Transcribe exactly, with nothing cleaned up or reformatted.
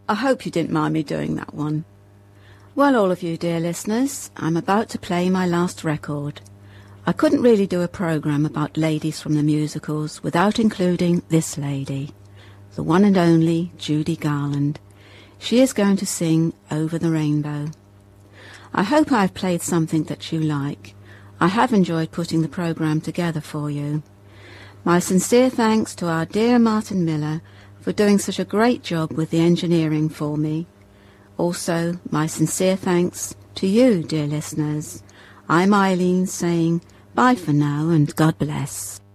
I hope you didn't mind me doing that one. Well, all of you dear listeners, I'm about to play my last record. I couldn't really do a programme about ladies from the musicals without including this lady, the one and only Judy Garland. She is going to sing Over the Rainbow. I hope I've played something that you like. I have enjoyed putting the programme together for you. My sincere thanks to our dear Martin Miller for doing such a great job with the engineering for me. Also, my sincere thanks to you, dear listeners. I'm Eileen saying bye for now and God bless.